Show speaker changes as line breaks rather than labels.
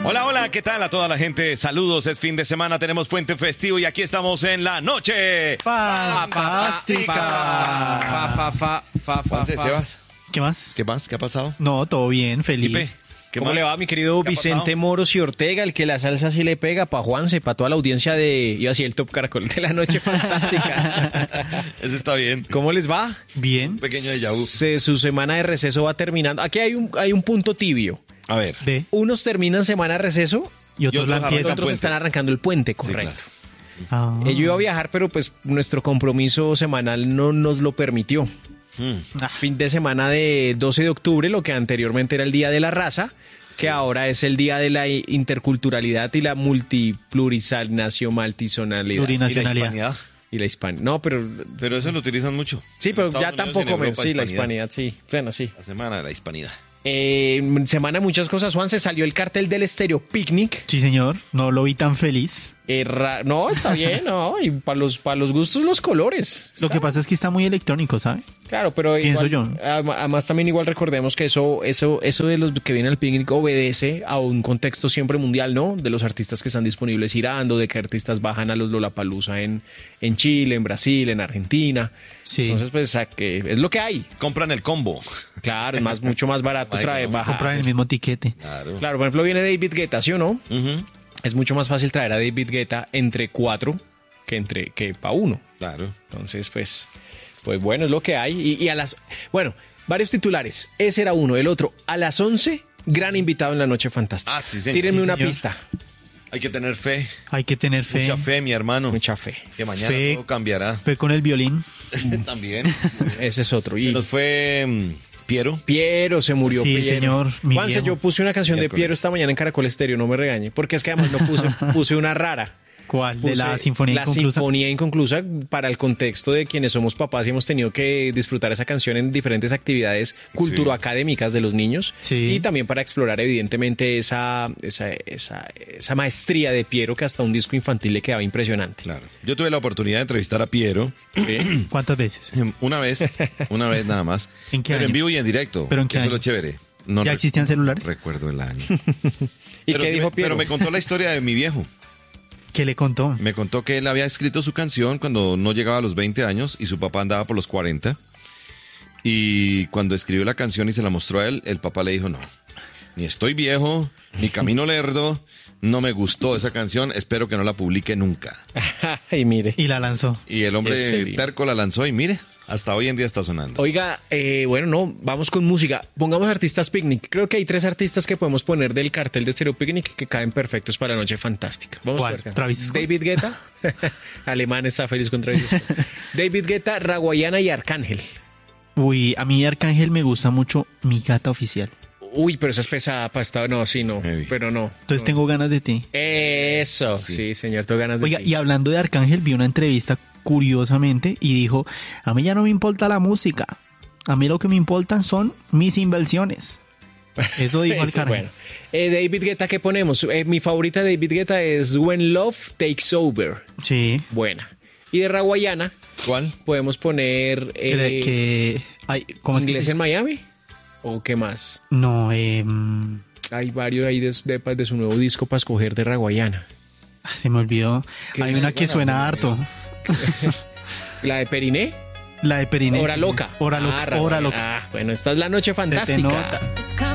Hola, hola, ¿qué tal a toda la gente? Saludos, es fin de semana, tenemos puente festivo y aquí estamos en la noche
fantástica.
Juanse, Sebas,
¿Qué más?
¿qué más? ¿Qué ha pasado?
No, todo bien, feliz.
Ipe, ¿qué
¿Cómo
más?
le va, mi querido
¿Qué ha
Vicente
pasado?
Moros y Ortega, el que la salsa sí le pega, para Juanse, para toda la audiencia de, iba a decir el Top Caracol de la Noche Fantástica?
Eso está bien.
¿Cómo les va?
Bien.
Un pequeño déjà vu.
Su semana de receso va terminando. Aquí hay un punto tibio.
A ver.
De
Unos terminan semana de receso
y otros
otros
la
arrancan
empiezan.
otros
puente.
están arrancando el puente,
Sí,
correcto.
Ah.
Yo iba a viajar, pero pues nuestro compromiso semanal no nos lo permitió. Fin de semana de 12 de octubre, lo que anteriormente era el Día de la Raza, que ahora es el Día de la Interculturalidad y la Multiplurinacionalidad.
¿Y la
Plurinacionalidad.
hispanidad?
Y la hispanidad. No, pero...
Pero eso lo utilizan mucho.
Sí,
En
pero
Estados
ya
Unidos y en
tampoco...
Europa,
Sí, la hispanidad, sí. Bueno, sí.
La semana de la hispanidad.
Semana de muchas cosas, Juan. Se salió el cartel del Estéreo Picnic.
Sí, señor, no lo vi tan feliz.
No, está bien, ¿no? Y para los gustos, los colores.
Lo que pasa es que está muy electrónico, ¿sabe?
Claro, pero
Pienso
igual,
yo.
además también igual recordemos que eso de los que vienen al picnic obedece a un contexto siempre mundial, ¿no? De los artistas que están disponibles girando, de que artistas bajan a los Lollapalooza en Chile, en Brasil, en Argentina.
Sí.
Entonces, pues, que es lo que hay.
Compran el combo.
Claro, es mucho más barato
Ay,
traer,
no,
bajar.
Comprar el mismo tiquete.
Claro.
Claro, por ejemplo, viene David Guetta, ¿sí o no?
Ujú.
Es mucho más fácil traer a David Guetta entre 4 que para 1.
Claro.
Entonces, pues bueno, es lo que hay. Bueno, varios titulares. Ese era uno. El otro, a las 11, gran invitado en la Noche Fantástica.
Ah, sí, señor.
Tírenme
Sí,
una
señor.
pista.
Hay que tener fe.
Hay que tener fe.
Mucha fe, mi hermano.
Mucha fe.
Que mañana
Fe.
todo cambiará.
Fe con el violín.
También.
Ese es otro.
Se
Y
nos fue Piero.
Piero se murió.
Sí,
Piero.
señor, mi
Juanse,
viejo.
yo puse una canción de
Miércoles.
Piero esta mañana en Caracol Estéreo, no me regañe. Porque es que además no puse una rara.
¿Cuál? De la
Puse
Sinfonía
La
Inconclusa.
Sinfonía Inconclusa, para el contexto de quienes somos papás y hemos tenido que disfrutar esa canción en diferentes actividades culturoacadémicas de los niños.
Sí.
Y también para explorar evidentemente esa maestría de Piero, que hasta un disco infantil le quedaba impresionante.
Claro. Yo tuve la oportunidad de entrevistar a Piero
¿Sí?
¿Cuántas veces?
una vez nada más.
¿En qué
Pero en
año?
vivo y en directo.
¿Pero en qué
Eso es
año?
lo chévere. No
¿Ya existían celulares?
Recuerdo el año.
¿Y
Pero
qué
sí
dijo Piero?
Pero me contó la historia de mi viejo.
¿Qué le contó?
Me contó que él había escrito su canción cuando no llegaba a los 20 años y su papá andaba por los 40. Y cuando escribió la canción y se la mostró a él, el papá le dijo, no, ni estoy viejo, ni camino lerdo, no me gustó esa canción, espero que no la publique nunca.
Ay, mire.
Y la lanzó.
Y el
¿En
hombre
serio?
terco la lanzó y mire, hasta hoy en día está sonando.
Oiga, bueno, no, vamos con música. Pongamos artistas picnic. Creo que hay 3 artistas que podemos poner del cartel de Stereo Picnic que caen perfectos para la Noche Fantástica. Vamos
¿Cuál?
a ver.
¿Travis Scott?
David Guetta. Alemán está feliz con Travis Scott. David Guetta, Raguayana y Arcángel.
Uy, a mí Arcángel me gusta mucho Mi Gata Oficial.
Uy, pero esa es pesada para esta. No, sí, no.
Heavy.
Pero no.
Entonces tengo ganas de ti.
Eso. Sí, señor, tengo ganas de
Oiga,
ti.
y hablando de Arcángel, vi una entrevista curiosamente y dijo, a mí ya no me importa la música, a mí lo que me importan son mis inversiones. Eso dijo
Eso,
Arcángel.
bueno. David Guetta, ¿qué ponemos? Mi favorita de David Guetta es When Love Takes Over.
Sí.
Buena. Y de Raguayana
¿Cuál?
podemos poner
Ay, ¿cómo es que
Inglés
se-
en Miami. ¿O qué más?
No,
Hay varios ahí de su nuevo disco para escoger de Raguayana.
se me olvidó.
¿Qué
Hay
es?
una que suena harto.
La de Periné.
La de Periné.
Hora Loca.
Hora Loca.
Raguayana.
Hora Loca.
Bueno, esta es la Noche
Se te
Fantástica.
nota.